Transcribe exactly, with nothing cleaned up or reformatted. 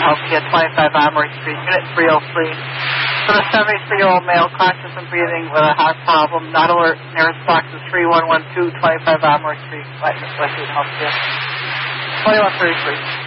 Healthcare, twenty-five Armory Street, Unit three oh three. For a seventy-three-year-old male, conscious and breathing with a heart problem, not alert, nearest box is three one one two, twenty-five Armory Street, Western Healthcare. twenty-one thirty-three.